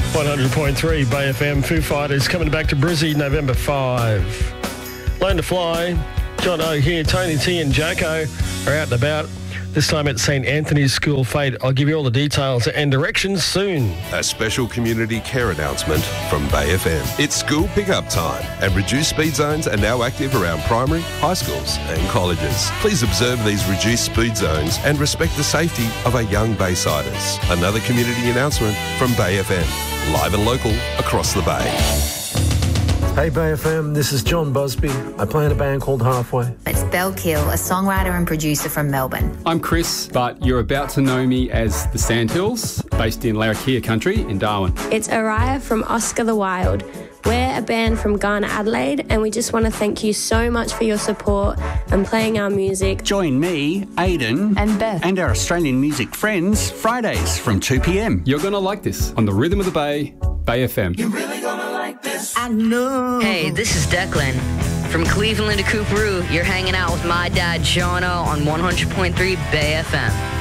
100.3 Bay FM. Foo Fighters coming back to Brizzy November 5. Learn to Fly. John O here. Tony T and Jacko are out and about. This time at St Anthony's School Fate. I'll give you all the details and directions soon. A special community care announcement from Bay FM. It's school pickup time and reduced speed zones are now active around primary, high schools and colleges. Please observe these reduced speed zones and respect the safety of our young Baysiders. Another community announcement from Bay FM. Live and local across the Bay. Hey Bay FM, this is John Busby. I play in a band called Halfway. It's Belle Kill, a songwriter and producer from Melbourne. I'm Chris, but you're about to know me as the Sandhills, based in Larrakia country in Darwin. It's Araya from Oscar the Wild. We're a band from Ghana, Adelaide, and we just want to thank you so much for your support and playing our music. Join me, Aidan, and Beth, and our Australian music friends, Fridays from 2 p.m. You're going to like this on the Rhythm of the Bay, Bay FM. You're really going to like this. I know. Hey, this is Declan. From Cleveland to Cooperoo, you're hanging out with my dad, Jono, on 100.3 Bay FM.